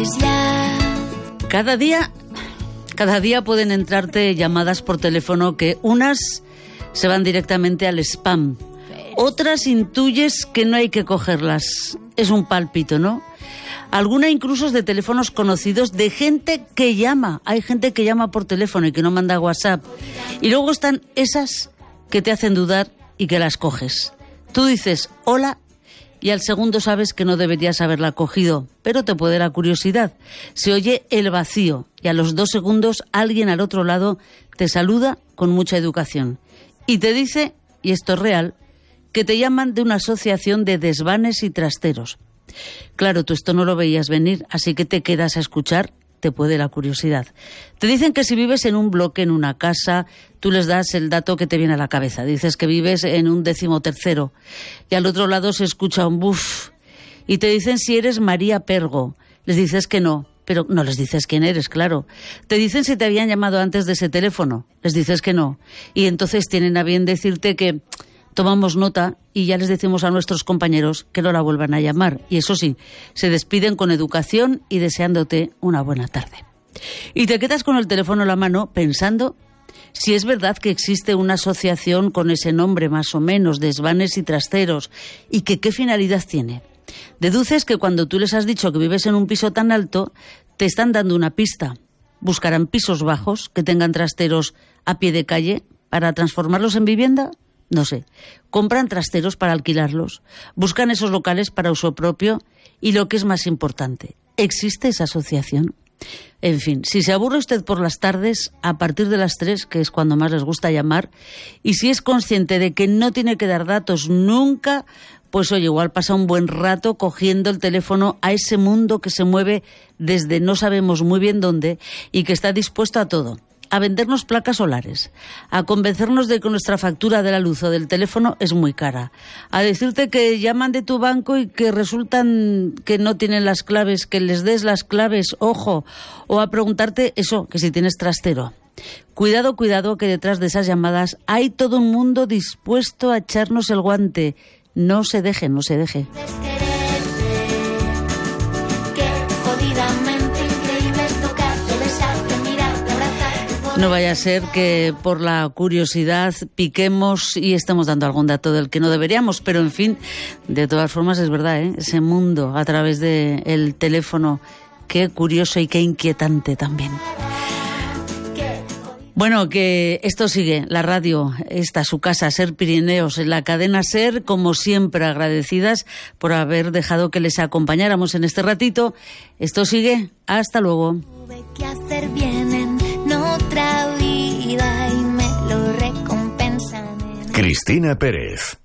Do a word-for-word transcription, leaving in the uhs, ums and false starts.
pues ya. Cada día, cada día pueden entrarte llamadas por teléfono que unas se van directamente al spam, otras intuyes que no hay que cogerlas. Es un pálpito, ¿no? Alguna incluso es de teléfonos conocidos de gente que llama. Hay gente que llama por teléfono y que no manda WhatsApp. Y luego están esas que te hacen dudar y que las coges. Tú dices hola y al segundo sabes que no deberías haberla cogido, pero te puede la curiosidad. Se oye el vacío y a los dos segundos alguien al otro lado te saluda con mucha educación y te dice, y esto es real, que te llaman de una asociación de desvanes y trasteros. Claro, tú esto no lo veías venir, así que te quedas a escuchar, te puede la curiosidad. Te dicen que si vives en un bloque, en una casa, tú les das el dato que te viene a la cabeza. Dices que vives en un décimo tercero y al otro lado se escucha un buf y te dicen si eres María Pergo. Les dices que no, pero no les dices quién eres, claro. Te dicen si te habían llamado antes de ese teléfono. Les dices que no. Y entonces tienen a bien decirte que tomamos nota y ya les decimos a nuestros compañeros que no la vuelvan a llamar. Y eso sí, se despiden con educación y deseándote una buena tarde. Y te quedas con el teléfono en la mano pensando si es verdad que existe una asociación con ese nombre más o menos, desvanes y trasteros, y que qué finalidad tiene. Deduces que cuando tú les has dicho que vives en un piso tan alto, te están dando una pista. Buscarán pisos bajos que tengan trasteros a pie de calle para transformarlos en vivienda. No sé, compran trasteros para alquilarlos, buscan esos locales para uso propio y lo que es más importante, ¿existe esa asociación? En fin, si se aburre usted por las tardes, a partir de las tres, que es cuando más les gusta llamar, y si es consciente de que no tiene que dar datos nunca, pues oye, igual pasa un buen rato cogiendo el teléfono a ese mundo que se mueve desde no sabemos muy bien dónde y que está dispuesto a todo. A vendernos placas solares, a convencernos de que nuestra factura de la luz o del teléfono es muy cara, a decirte que llaman de tu banco y que resultan que no tienen las claves, que les des las claves, ojo, o a preguntarte eso, que si tienes trastero. Cuidado, cuidado, que detrás de esas llamadas hay todo un mundo dispuesto a echarnos el guante. No se deje, no se deje. No vaya a ser que por la curiosidad piquemos y estemos dando algún dato del que no deberíamos, pero en fin, de todas formas es verdad, ¿eh? Ese mundo a través del teléfono, qué curioso y qué inquietante también. Bueno, que esto sigue, la radio, esta su casa, Ser Pirineos, en la cadena Ser, como siempre agradecidas por haber dejado que les acompañáramos en este ratito. Esto sigue, hasta luego. Tuve que hacer bien en otra vida y me lo recompensan. Cristina Pérez.